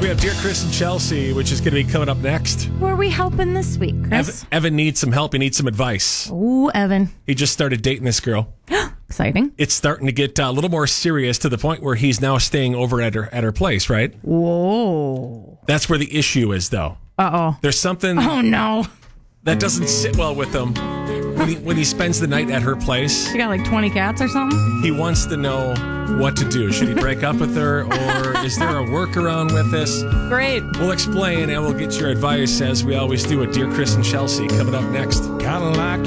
We have Dear Chris and Chelsea, which is going to be coming up next. Who are we helping this week, Chris? Evan needs some help. He needs some advice. Ooh, Evan. He just started dating this girl. Exciting. It's starting to get a little more serious to the point where he's now staying over at her place, right? Whoa. That's where the issue is, though. Uh-oh. There's something Oh, no. that doesn't sit well with him when he spends the night at her place. She got like 20 cats or something? He wants to know what to do. Should he break up with her, or is there a workaround with this? Great. We'll explain, and we'll get your advice, as we always do, with Dear Chris and Chelsea, coming up next. Kinda like